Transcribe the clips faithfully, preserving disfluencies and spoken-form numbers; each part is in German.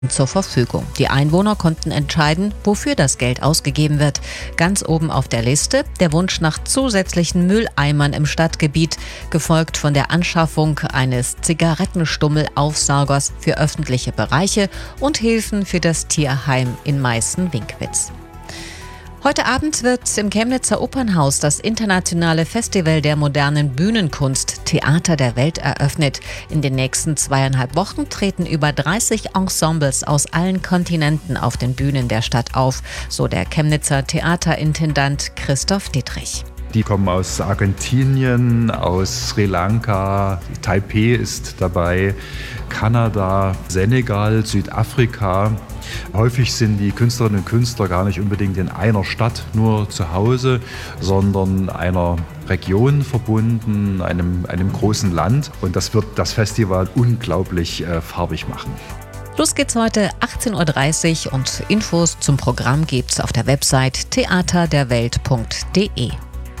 zur Verfügung. Die Einwohner konnten entscheiden, wofür das Geld ausgegeben wird. Ganz oben auf der Liste der Wunsch nach zusätzlichen Mülleimern im Stadtgebiet, gefolgt von der Anschaffung eines Zigarettenstummelaufsaugers für öffentliche Bereiche und Hilfen für das Tierheim in Meißen-Winkwitz. Heute Abend wird im Chemnitzer Opernhaus das internationale Festival der modernen Bühnenkunst Theater der Welt eröffnet. In den nächsten zweieinhalb Wochen treten über dreißig Ensembles aus allen Kontinenten auf den Bühnen der Stadt auf, so der Chemnitzer Theaterintendant Christoph Dietrich. Die kommen aus Argentinien, aus Sri Lanka, Taipei ist dabei, Kanada, Senegal, Südafrika. Häufig sind die Künstlerinnen und Künstler gar nicht unbedingt in einer Stadt nur zu Hause, sondern einer Region verbunden, einem, einem großen Land. Und das wird das Festival unglaublich äh, farbig machen. Los geht's heute achtzehn Uhr dreißig und Infos zum Programm gibt's auf der Website theaterderwelt punkt de.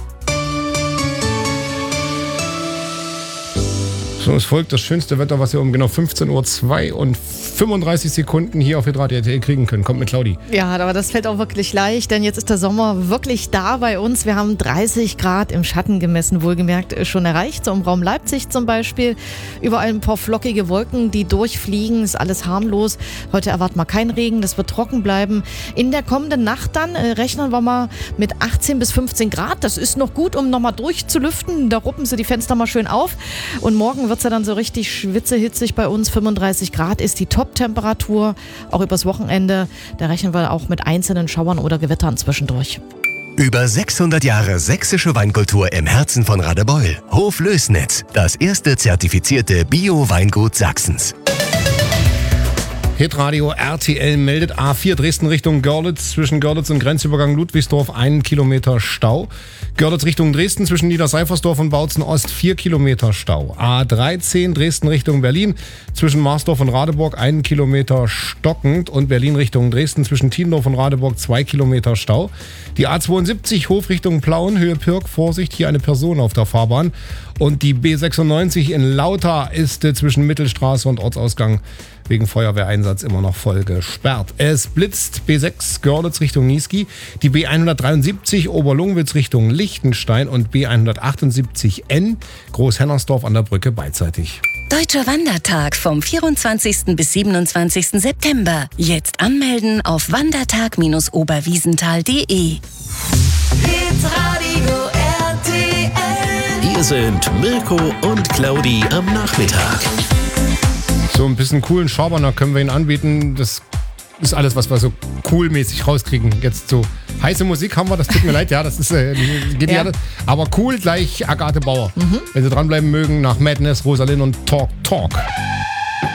So, es folgt das schönste Wetter, was ihr um genau fünfzehn Uhr zwei und fünfunddreißig Sekunden hier auf Hitradio R T L kriegen können. Kommt mit Claudi. Ja, aber das fällt auch wirklich leicht, denn jetzt ist der Sommer wirklich da bei uns. Wir haben dreißig Grad im Schatten gemessen, wohlgemerkt schon erreicht. So im Raum Leipzig zum Beispiel. Überall ein paar flockige Wolken, die durchfliegen. Ist alles harmlos. Heute erwarten wir keinen Regen, das wird trocken bleiben. In der kommenden Nacht dann äh, rechnen wir mal mit achtzehn bis fünfzehn Grad. Das ist noch gut, um nochmal durchzulüften. Da ruppen sie die Fenster mal schön auf. Und morgen wird es ja dann so richtig schwitzehitzig bei uns. fünfunddreißig Grad ist die Top-Temperatur, auch übers Wochenende. Da rechnen wir auch mit einzelnen Schauern oder Gewittern zwischendurch. Über sechshundert Jahre sächsische Weinkultur im Herzen von Radebeul. Hof Lößnitz, das erste zertifizierte Bio-Weingut Sachsens. Hitradio R T L meldet A vier Dresden Richtung Görlitz, zwischen Görlitz und Grenzübergang Ludwigsdorf einen Kilometer Stau. Görlitz Richtung Dresden zwischen Niederseifersdorf und Bautzen Ost vier Kilometer Stau. A dreizehn Dresden Richtung Berlin zwischen Marsdorf und Radeburg einen Kilometer stockend und Berlin Richtung Dresden zwischen Tiendorf und Radeburg zwei Kilometer Stau. Die A zweiundsiebzig Hof Richtung Plauen, Höhe Pirk, Vorsicht, hier eine Person auf der Fahrbahn. Und die B sechsundneunzig in Lauter ist äh, zwischen Mittelstraße und Ortsausgang wegen Feuerwehreinsatz immer noch voll gesperrt. Es blitzt B sechs Görlitz Richtung Niesky, die B hundertdreiundsiebzig Oberlungwitz Richtung Liechtenstein und B hundertachtundsiebzig N Großhennersdorf an der Brücke beidseitig. Deutscher Wandertag vom vierundzwanzigsten bis siebenundzwanzigsten September. Jetzt anmelden auf wandertag Bindestrich oberwiesenthal punkt de. Hitradio R T L. Hier sind Mirko und Claudi am Nachmittag. So ein bisschen coolen Schabernack können wir Ihnen anbieten. Das ist alles, was wir so coolmäßig rauskriegen. Jetzt so heiße Musik haben wir, das tut mir leid, ja, das ist äh, geht ja. Nicht. Aber cool gleich Agathe Bauer. Mhm. Wenn Sie dranbleiben mögen, nach Madness, Rosalind und Talk Talk.